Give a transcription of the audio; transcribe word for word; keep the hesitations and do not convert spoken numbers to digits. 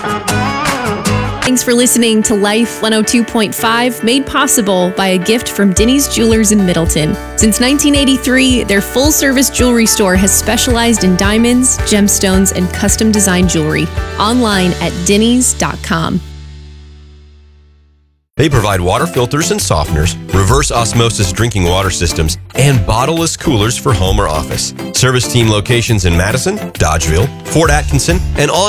Thanks for listening to Life one oh two point five, made possible by a gift from Denny's Jewelers in Middleton. Since nineteen eighty-three, their full-service jewelry store has specialized in diamonds, gemstones, and custom-designed jewelry. Online at dennys dot com. They provide water filters and softeners, reverse osmosis drinking water systems, and bottleless coolers for home or office. Service team locations in Madison, Dodgeville, Fort Atkinson, and all